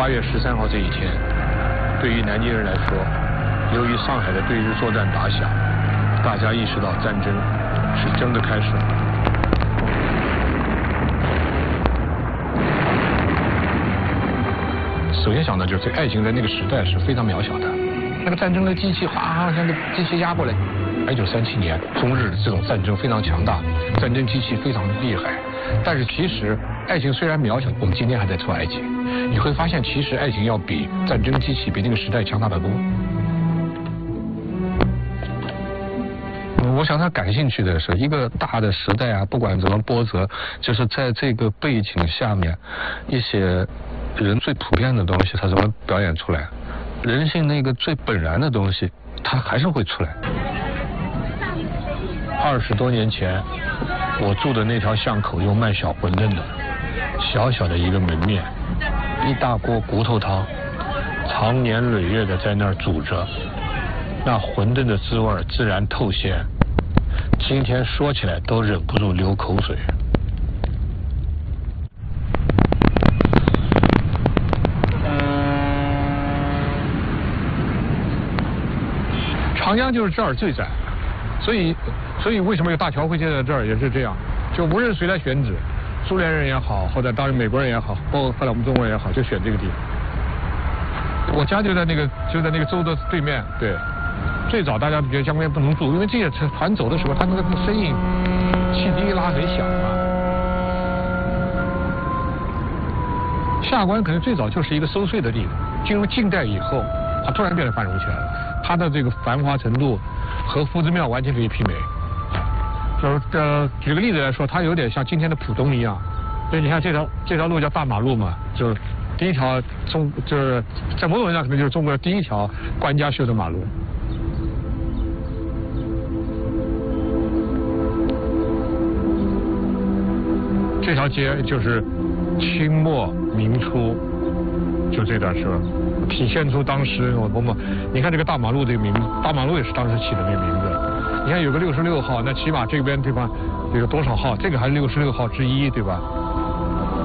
8月13号这一天，对于南京人来说，由于上海的对日作战打响，大家意识到战争是真的开始了。首先想到就是爱情在那个时代是非常渺小的，那个战争的机器哗像个机器压过来。1937年中日这种战争非常强大，战争机器非常厉害，但是其实爱情虽然渺小，我们今天还在做爱情，你会发现其实爱情要比战争机器比那个时代强大得多。我想他感兴趣的是一个大的时代啊，不管怎么波折，就是在这个背景下面，一些人最普遍的东西，他怎么表演出来？人性那个最本然的东西，它还是会出来。20多年前，我住的那条巷口有卖小馄饨的，小小的一个门面，一大锅骨头汤，长年累月的在那儿煮着，那馄饨的滋味自然透鲜。今天说起来都忍不住流口水。长江就是这儿最窄，所以为什么有大桥会建在这儿也是这样，就无论谁来选址，苏联人也好，或者当然美国人也好，包括后来我们中国人也好，就选这个地方。我家就在那个州的对面，对。最早大家觉得江边不能住，因为这些船走的时候，它那个声音，汽笛一拉很响嘛。下关可能最早就是一个收税的地方，进入近代以后，它突然变得繁荣起来了。它的这个繁华程度和夫子庙完全可以媲美。就是举个例子来说，它有点像今天的浦东一样。所以你看这条路叫大马路嘛，就是第一条就是在某种意义上可能就是中国第一条官家修的马路。这条街就是清末明初就这段时候，体现出当时你看这个大马路这个名字，大马路也是当时起的那个名字。你看有个66号，那起码这边对吧，有多少号？这个还是66号之一，对吧？